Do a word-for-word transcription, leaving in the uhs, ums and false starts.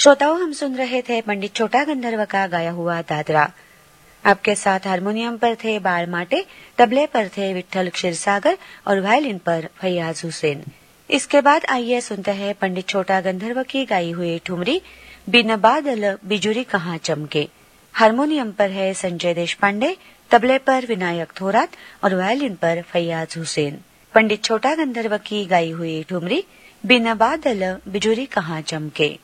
श्रोताओं, हम सुन रहे थे पंडित छोटा गंधर्व का गाया हुआ दादरा। आपके साथ हारमोनियम पर थे बाल माटे, तबले पर थे विठल क्षीरसागर और वायलिन पर फैयाज हुसैन। इसके बाद आइए सुनते हैं पंडित छोटा गंधर्व की गाई हुई ठुमरी बिन बादल बिजुरी कहाँ चमके। हारमोनियम पर है संजय देशपांडे, तबले पर विनायक थोरात और वायलिन पर फैयाज हुसैन। पंडित छोटा गंधर्व की गाई हुई ठुमरी बिन बादल बिजुरी कहाँ चमके।